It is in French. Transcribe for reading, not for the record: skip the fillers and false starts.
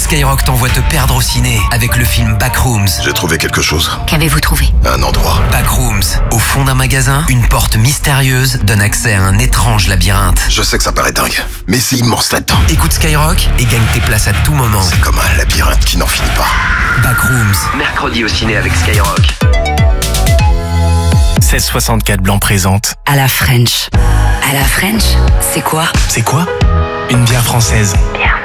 Skyrock t'envoie te perdre au ciné avec le film Backrooms. J'ai trouvé quelque chose. Qu'avez-vous trouvé? Un endroit. Backrooms, au fond d'un magasin, une porte mystérieuse donne accès à un étrange labyrinthe. Je sais que ça paraît dingue, mais c'est immense là-dedans. Écoute Skyrock et gagne tes places à tout moment. C'est comme un labyrinthe qui n'en finit pas. Backrooms, mercredi au ciné avec Skyrock. 1664 Blanc présente. À la French. À la French, c'est quoi? C'est quoi? Une bière française. Bière